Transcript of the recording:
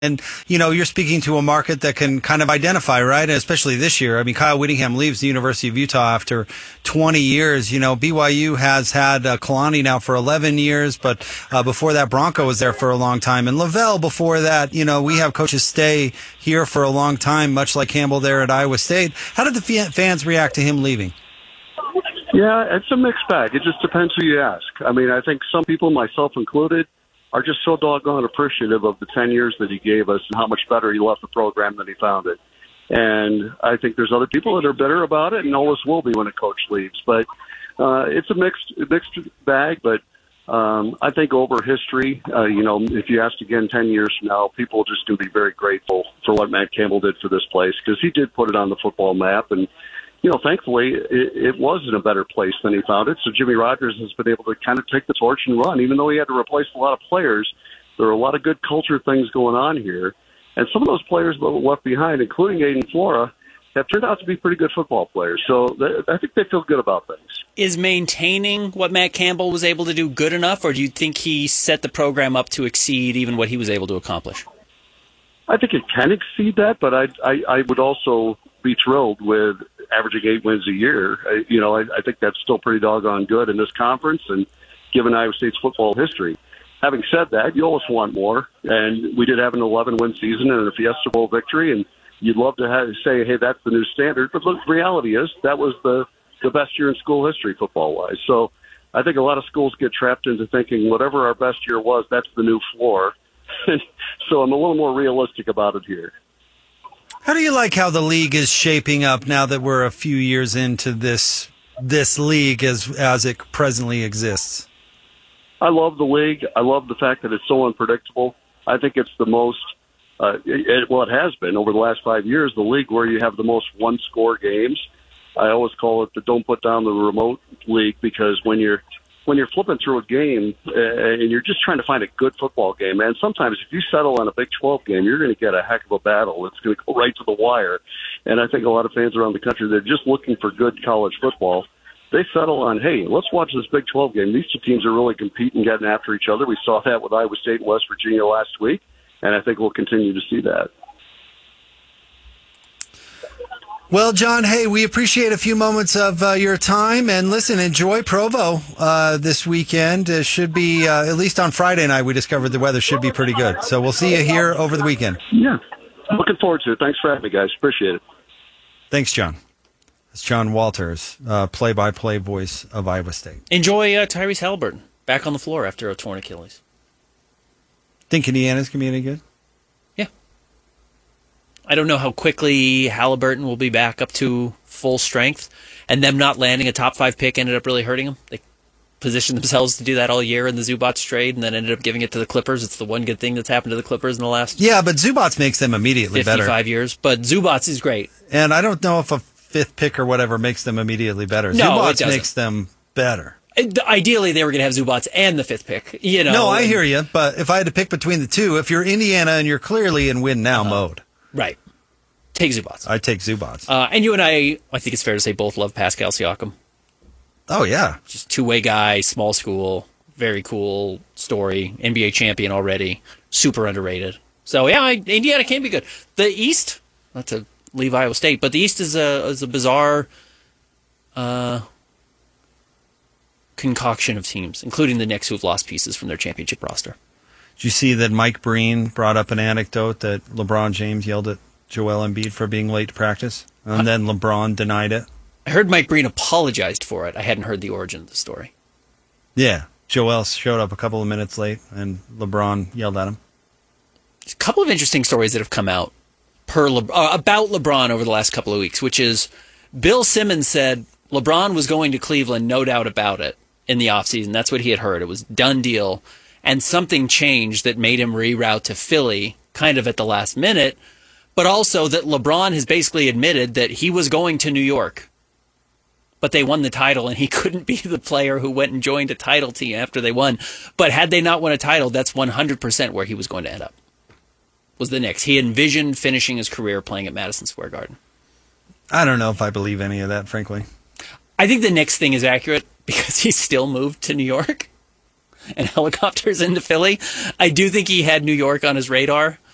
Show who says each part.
Speaker 1: And, you're speaking to a market that can kind of identify, right? And especially this year. I mean, Kyle Whittingham leaves the University of Utah after 20 years. BYU has had Kalani now for 11 years, but before that, Bronco was there for a long time. And Lavelle before that, we have coaches stay here for a long time, much like Campbell there at Iowa State. How did the fans react to him leaving?
Speaker 2: Yeah, it's a mixed bag. It just depends who you ask. I mean, I think some people, myself included, are just so doggone appreciative of the 10 years that he gave us and how much better he left the program than he found it. And I think there's other people that are bitter about it, and always will be when a coach leaves. But it's a mixed bag. But I think over history, if you asked again 10 years from now, people are just going to be very grateful for what Matt Campbell did for this place, because he did put it on the football map. And thankfully, it was in a better place than he found it. So Jimmy Rogers has been able to kind of take the torch and run. Even though he had to replace a lot of players, there are a lot of good culture things going on here. And some of those players that were left behind, including Aiden Flora, have turned out to be pretty good football players. So I think they feel good about things.
Speaker 3: Is maintaining what Matt Campbell was able to do good enough, or do you think he set the program up to exceed even what he was able to accomplish?
Speaker 2: I think it can exceed that, but I would also be thrilled with averaging 8 wins a year. I think that's still pretty doggone good in this conference and given Iowa State's football history. Having said that, you always want more, and we did have an 11-win season and a Fiesta Bowl victory, and you'd love to say, hey, that's the new standard. But the reality is that was the best year in school history football-wise. So I think a lot of schools get trapped into thinking whatever our best year was, that's the new floor. So I'm a little more realistic about it here.
Speaker 1: How do you like how the league is shaping up now that we're a few years into this league as it presently exists?
Speaker 2: I love the league. I love the fact that it's so unpredictable. I think it's the most, it has been over the last 5 years, the league where you have the most one-score games. I always call it the don't put down the remote league, because when you're flipping through a game and you're just trying to find a good football game, man, sometimes if you settle on a Big 12 game, you're going to get a heck of a battle. It's going to go right to the wire. And I think a lot of fans around the country, they're just looking for good college football. They settle on, hey, let's watch this Big 12 game. These two teams are really competing, getting after each other. We saw that with Iowa State and West Virginia last week, and I think we'll continue to see that.
Speaker 1: Well, John, hey, we appreciate a few moments of your time. And listen, enjoy Provo this weekend. It should be, at least on Friday night, we discovered the weather should be pretty good. So we'll see you here over the weekend.
Speaker 2: Yeah, looking forward to it. Thanks for having me, guys. Appreciate it.
Speaker 1: Thanks, John. It's John Walters, play-by-play voice of Iowa State.
Speaker 3: Enjoy Tyrese Halliburton back on the floor after a torn Achilles.
Speaker 1: Think Indiana's going to be any good?
Speaker 3: Yeah. I don't know how quickly Halliburton will be back up to full strength, and them not landing a top 5 pick ended up really hurting them. They positioned themselves to do that all year in the Zubats trade, and then ended up giving it to the Clippers. It's the one good thing that's happened to the Clippers in the last
Speaker 1: but Zubats makes them immediately
Speaker 3: 55
Speaker 1: better.
Speaker 3: years. But Zubats is great.
Speaker 1: And I don't know if a 5th pick or whatever makes them immediately better.
Speaker 3: No,
Speaker 1: Zubats makes them better.
Speaker 3: Ideally, they were going to have Zubats and the 5th pick.
Speaker 1: No, I hear you. But if I had to pick between the two, if you're Indiana and you're clearly in win now mode,
Speaker 3: right, take Zubats.
Speaker 1: I take Zubats.
Speaker 3: And you and I think it's fair to say both love Pascal Siakam.
Speaker 1: Oh yeah,
Speaker 3: just two-way guy, small school, very cool story, NBA champion already, super underrated. So yeah, Indiana can be good. The East, not to leave Iowa State, but the East is a bizarre concoction of teams, including the Knicks, who've lost pieces from their championship roster.
Speaker 1: Did you see that Mike Breen brought up an anecdote that LeBron James yelled at Joel Embiid for being late to practice, and then LeBron denied it?
Speaker 3: I heard Mike Breen apologized for it. I hadn't heard the origin of the story.
Speaker 1: Yeah, Joel showed up a couple of minutes late, and LeBron yelled at him.
Speaker 3: There's a couple of interesting stories that have come out about LeBron over the last couple of weeks, which is Bill Simmons said LeBron was going to Cleveland, no doubt about it, in the offseason. That's what he had heard. It was a done deal. And something changed that made him reroute to Philly kind of at the last minute, but also that LeBron has basically admitted that he was going to New York, but they won the title and he couldn't be the player who went and joined a title team after they won. But had they not won a title, that's 100% where he was going to end up, was the Knicks. He envisioned finishing his career playing at Madison Square Garden.
Speaker 1: I don't know if I believe any of that, frankly.
Speaker 3: I think the Knicks thing is accurate because he still moved to New York and helicopters into Philly. I do think he had New York on his radar,